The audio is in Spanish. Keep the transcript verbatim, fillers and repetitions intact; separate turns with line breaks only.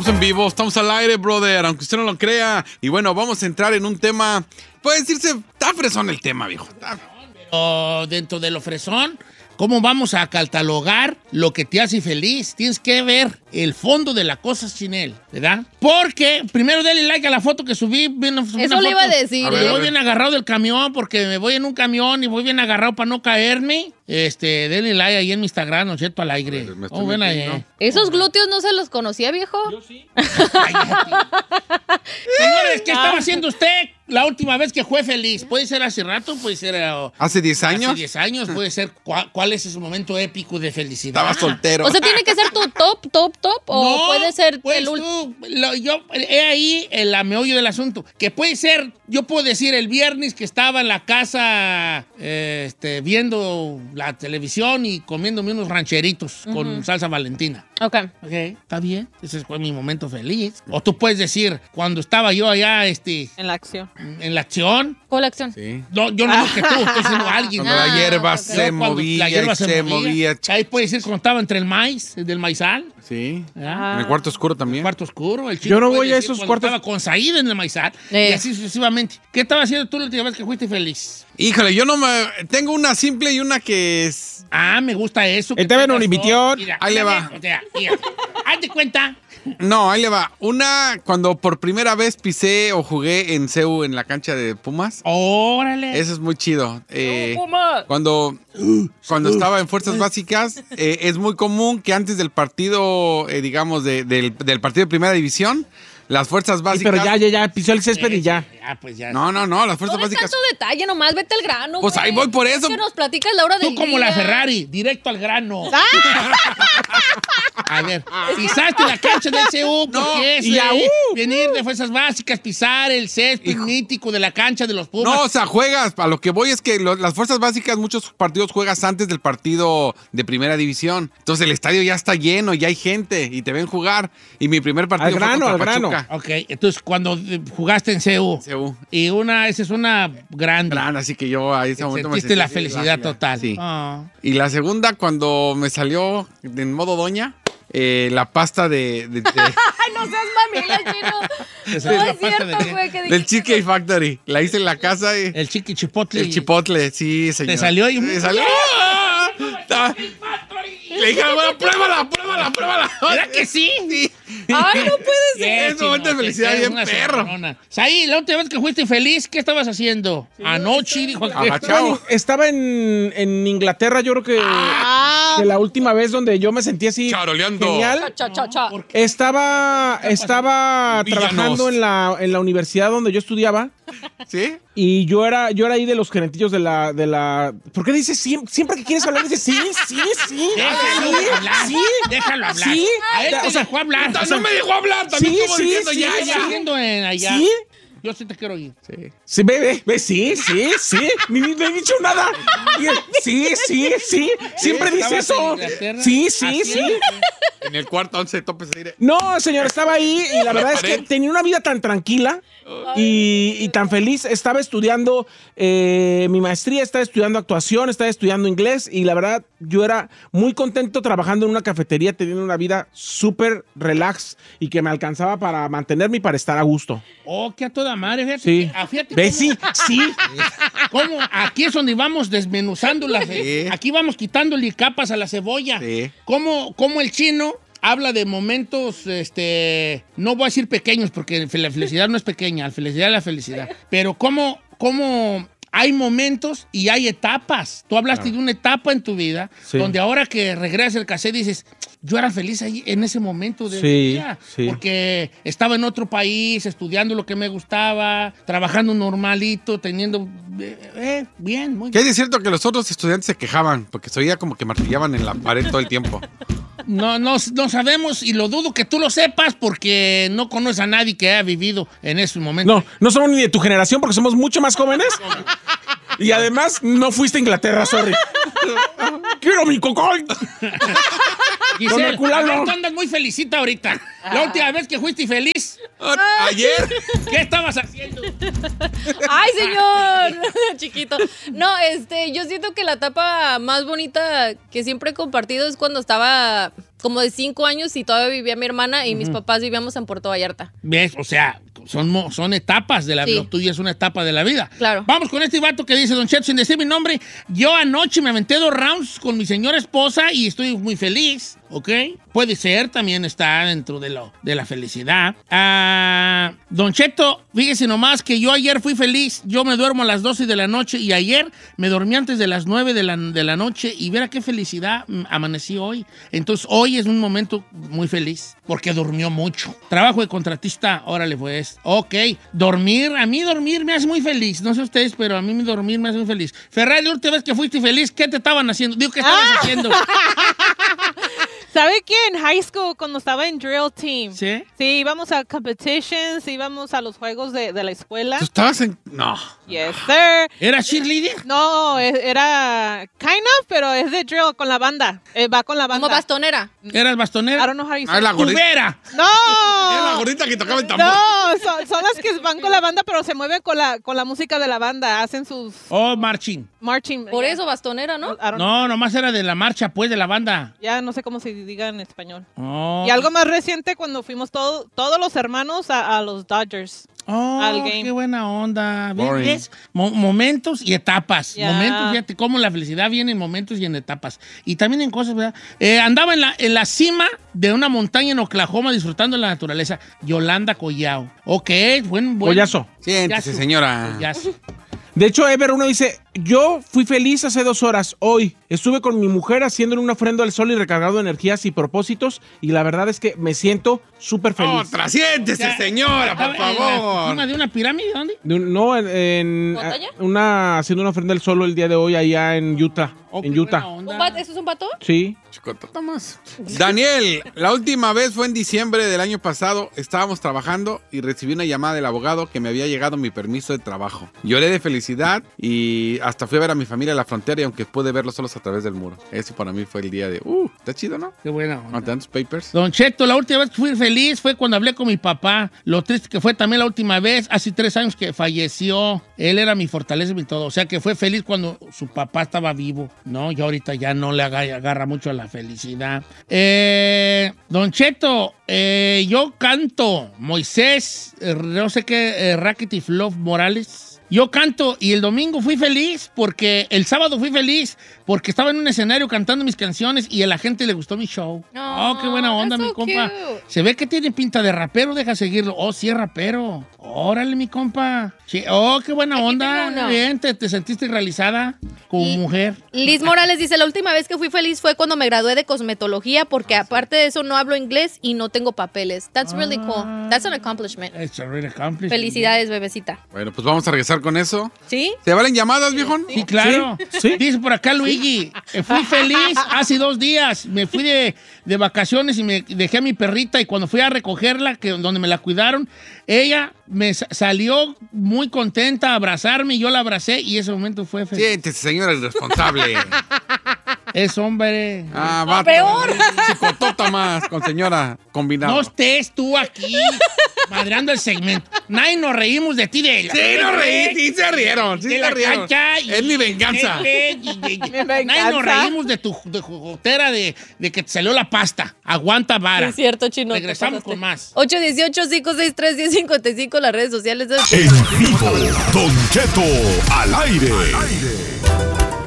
estamos en vivo, estamos al aire, brother, aunque usted no lo crea. Y bueno, vamos a entrar en un tema, puede decirse, está fresón el tema, viejo. Está...
Pero dentro de lo fresón, ¿cómo vamos a catalogar lo que te hace feliz? Tienes que ver el fondo de la cosa, Chinel, ¿verdad? Porque primero dale like a la foto que subí. Bien,
Eso le foto. Iba a decir.
A
me
ver,
voy
a
bien agarrado del camión porque me voy en un camión y voy bien agarrado para no caerme. Este, denle like ahí en mi Instagram, ¿no es cierto? Al aire. Oh, ven ahí, ¿no?
¿Esos glúteos no se los conocía, viejo?
Yo sí. Señores, ¿qué estaba haciendo usted la última vez que fue feliz? Puede ser hace rato, puede ser... Uh,
¿Hace diez años?
Hace diez años, puede ser... ¿Cuál, cuál es ese momento épico de felicidad?
Estaba soltero.
O sea, ¿tiene que ser tu top, top, top? ¿O
no,
puede ser
pues
el último?
Yo, he ahí el meollo del asunto. Que puede ser, yo puedo decir, el viernes que estaba en la casa eh, este, viendo la televisión y comiéndome unos rancheritos uh-huh. con salsa valentina.
Ok.
Ok, está bien. Ese fue mi momento feliz. O tú puedes decir, cuando estaba yo allá, este...
En la acción.
En la acción.
¿Cuál acción?
Sí.
No, yo no digo que tú, estoy diciendo alguien.
Cuando
ah,
la hierba
okay.
se movía, la hierba se, se movía. movía.
Ahí puede decir cuando estaba entre el maíz, del maizal.
Sí.
Ah.
En el cuarto oscuro también.
El cuarto oscuro. El chico
yo no voy a esos cuartos.
Estaba con Saíd en el maizal.
Eh.
Y así sucesivamente. ¿Qué estaba haciendo tú la última vez que fuiste feliz?
Híjole, yo no me... Tengo una simple y una que es...
Ah, me gusta eso.
Estaba en Univisión. Ahí le va.
Hazte cuenta.
No, ahí le va. Una, cuando por primera vez pisé o jugué en C E U en la cancha de Pumas.
¡Órale!
Eso es muy chido. Eh,
¡Oh, Pumas!
Cuando, cuando estaba en Fuerzas Básicas, eh, es muy común que antes del partido, eh, digamos, de, del, del partido de Primera División, las Fuerzas Básicas...
Sí, pero ya, ya, ya, pisó el césped
sí,
y ya.
Ya, pues ya.
No, no, no, las Fuerzas
No
Básicas...
tanto detalle, nomás vete al grano.
Pues
güey.
ahí voy por eso.
Que nos platicas la hora del
Tú como
día.
la Ferrari, directo al grano. A ver, pisaste la cancha del C U porque
No,
es
y
eh,
a, uh,
venir de Fuerzas Básicas, pisar el césped
Hijo.
mítico de la cancha de los Pumas.
No, o sea, juegas. A lo que voy es que lo, las Fuerzas Básicas, muchos partidos juegas antes del partido de Primera División. Entonces el estadio ya está lleno, ya hay gente y te ven jugar. Y mi primer partido
Al grano,
fue
al
contra
grano.
Pachuca.
Ok, entonces cuando eh, jugaste en C U.
C U.
Y una, esa es una grande.
Gran, así que yo a ese momento me
Sentiste la
sentí-
felicidad total.
Sí.
Ah.
Y la segunda, cuando me salió en modo doña, eh, la pasta de... de- de-
Ay, no seas mamila, chino.
Esa
No
es la
es
pasta
cierto,
de-
güey. que
del
dijiste
Cheesecake
que-
Factory. La hice en la casa y...
El chiqui chipotle.
El chipotle, sí, señor.
¿Te salió y-
Me salió. ¡Ah! Está- Le dije, bueno, pruébala, pruébala, pruébala.
¿Verdad que sí?
Sí.
Ay, no puede ser.
Es un momento de felicidad bien perro.
Saí, la última vez que fuiste feliz, ¿qué estabas haciendo? Anoche, dijo el que...
Agachado.
Estaba en, en Inglaterra, yo creo que,
Ah,
que la última vez donde yo me sentí así
Charoleando.
genial.
cha, cha, cha.
Estaba, estaba
Villanos.
trabajando en la, en la universidad donde yo estudiaba
¿Sí?
y yo era, yo era ahí de los gerentillos de la, de la... ¿Por qué dices siempre, siempre que quieres hablar dices sí, sí, sí?
Déjalo
sí,
hablar.
sí.
Déjalo hablar.
Sí.
A él
O
te
sea,
dejó hablar.
Puta, no me dejó hablar, también
Sí,
estuvo
sí,
diciendo
sí,
ya,
sí.
ya.
Haciendo en allá.
¿Sí?
Yo sí te quiero oír.
Sí.
Sí, ve, ve, sí, sí, sí. Ni, ni no he dicho nada. Y él, Sí, sí, sí. Siempre dice
¿Estabas en
eso.
Inglaterra?
Sí, sí,
Así
sí.
es.
En el cuarto once topes aire.
No, señor, estaba ahí y la verdad es que
pared.
tenía una vida tan tranquila y, y tan feliz. Estaba estudiando eh, mi maestría, estaba estudiando actuación, estaba estudiando inglés y la verdad yo era muy contento trabajando en una cafetería, teniendo una vida súper relax y que me alcanzaba para mantenerme y para estar a gusto.
Oh, que a toda madre, fíjate.
Sí.
que- ah, fíjate
¿Ve?
cómo-
Sí, sí.
cómo aquí es donde vamos desmenuzando la
Sí.
Aquí vamos quitándole capas a la cebolla.
Sí.
Cómo, cómo el chino habla de momentos, este, no voy a decir pequeños, porque la felicidad no es pequeña, la felicidad es la felicidad. Pero cómo, cómo hay momentos y hay etapas. Tú hablaste de una etapa en tu vida
Sí.
donde ahora que regresas el cassette dices, yo era feliz ahí en ese momento de
Sí,
mi vida.
sí.
Porque estaba en otro país, estudiando lo que me gustaba, trabajando normalito, teniendo... eh, eh, bien, muy
Que
bien.
es cierto que los otros estudiantes se quejaban porque se oía como que martillaban en la pared todo el tiempo.
No, no, no sabemos y lo dudo que tú lo sepas porque no conoces a nadie que haya vivido en esos momentos.
No, no somos ni de tu generación porque somos mucho más jóvenes. Y además no fuiste a Inglaterra, sorry. ¡Quiero mi cocol!
Giselle,
Con el culano.
a ver, tú andas muy felicita ahorita. La última vez que fuiste feliz,
¿Ayer?
¿Qué estabas haciendo?
Ay, señor. Chiquito. No, este, yo siento que la etapa más bonita que siempre he compartido es cuando estaba como de cinco años y todavía vivía mi hermana y mis papás vivíamos en Puerto Vallarta.
¿Ves? O sea, son, mo- son etapas de la vida.
Sí.
Lo tuyo es una etapa de la vida.
Claro.
Vamos con este vato que dice, Don Cheto, sin decir mi nombre, yo anoche me aventé dos rounds con mi señora esposa y estoy muy feliz, ¿ok? Puede ser, también está dentro de, lo, de la felicidad. Ah, Don Cheto, fíjese nomás que yo ayer fui feliz. Yo me duermo a las doce de la noche y ayer me dormí antes de las nueve de la, de la noche y verá qué felicidad mm, amanecí hoy. Entonces, hoy es un momento muy feliz porque durmió mucho. Trabajo de contratista, órale pues. Ok, dormir, a mí dormir me hace muy feliz. No sé ustedes, pero a mí dormir me hace muy feliz. Ferrari, la última vez que fuiste feliz, ¿qué te estaban haciendo? Digo, ¿qué estabas
Ah.
haciendo?
¿Sabe qué? En high school, cuando estaba en drill team.
¿Sí?
Sí, íbamos a competitions, íbamos a los juegos de, de la escuela.
¿Tú estabas en...? No.
Yes, sir.
¿Era cheerleader?
No, e- era kind of, pero es de drill con la banda. Eh, va con la banda.
Como bastonera.
¿Eras bastonera?
I don't know how you
Ah,
say
la
it.
gordita.
¡Tubera!
Era la
No.
gordita que tocaba el tambor.
No, son, son las que van con la banda, pero se mueven con la, con la música de la banda. Hacen sus
Oh, marching.
marching.
Por
yeah.
eso bastonera, ¿no?
I don't-
No, nomás era de la marcha, pues, de la banda.
Ya no sé cómo se diga en español.
Oh.
Y algo más reciente cuando fuimos todo- todos los hermanos a, a los Dodgers.
Oh,
al game.
qué buena onda.
Boring.
¿Ves? Mo- momentos y etapas.
Ya.
Momentos, fíjate cómo la felicidad viene en momentos y en etapas. Y también en cosas, ¿verdad? Eh, andaba en la, en la cima de una montaña en Oklahoma disfrutando de la naturaleza. Yolanda Collao. Ok, buen, buen.
Collazo.
Siéntese,
Collazo.
señora.
Collazo.
De hecho, Ever uno dice, yo fui feliz hace dos horas hoy. Estuve con mi mujer haciéndole una ofrenda al sol y recargado de energías y propósitos. Y la verdad es que me siento súper feliz.
Otra, siéntese,
Ya.
señora, por
Estaba en la
favor.
cima de una pirámide, ¿dónde?
De un- no, en, en,
¿Montaña?
a- una haciendo una ofrenda al sol el día de hoy allá en Utah.
Oh,
en
qué
Utah.
buena onda.
¿Un bat- ¿Eso es un pato?
Sí.
Chicotota más. Daniel, la última vez fue en diciembre del año pasado. Estábamos trabajando y recibí una llamada del abogado que me había llegado mi permiso de trabajo. Lloré de felicidad y hasta fui a ver a mi familia a la frontera y aunque pude verlos solos a través del muro. Eso para mí fue el día de... Uh, está chido, ¿no?
Qué buena
Cuando
onda.
te dan tus papers.
Don Cheto, la última vez que fui feliz fue cuando hablé con mi papá. Lo triste que fue también la última vez, hace tres años que falleció. Él era mi fortaleza y mi todo. O sea que fue feliz cuando su papá estaba vivo, ¿no? Y ahorita ya no le agarra, agarra mucho a la felicidad. Eh, Don Cheto, eh, yo canto. Moisés, eh, no sé qué, eh, Rackety Love Morales. Yo canto y el domingo fui feliz porque el sábado fui feliz porque estaba en un escenario cantando mis canciones y a la gente le gustó mi show.
Oh,
Oh, qué buena onda,
that's
mi
so
compa.
cute.
Se ve que tiene pinta de rapero, deja seguirlo. Oh, sí es rapero. Órale, mi compa. Sí. Oh, qué buena
Aquí
onda.
tengo uno.
Bien, te, te sentiste realizada como
Y-
mujer.
Liz Morales dice, la última vez que fui feliz fue cuando me gradué de cosmetología porque aparte de eso no hablo inglés y no tengo papeles. That's really cool. That's an accomplishment.
It's a real accomplishment.
Felicidades, bebecita.
Bueno, pues vamos a regresar con eso.
¿Sí?
¿Se valen llamadas, viejón?
Sí, claro.
Sí, sí.
Dice por acá Luigi, eh, fui feliz hace dos días. Me fui de, de vacaciones y me dejé a mi perrita y cuando fui a recogerla, que, donde me la cuidaron, ella me sa- salió muy contenta a abrazarme y yo la abracé y ese momento fue feliz.
Siéntese, señora irresponsable.
Es hombre.
Ah, va.
peor.
Chicotota más con señora combinado.
No estés tú aquí madreando el segmento. Nadie nos reímos de ti de ella.
Sí, no reí, sí se rieron, sí
de
se
la
rieron.
cancha y-
Es mi venganza.
y- y- y-
Mi
Nadie nos
venganza.
reímos de tu de jugotera de, de que te salió la pasta. Aguanta vara.
Sí, es cierto, chino. te
Regresamos
pasaste.
con más.
ocho uno ocho, cinco seis tres, uno cero cinco cinco, las redes sociales de...
En vivo, Don Cheto al aire.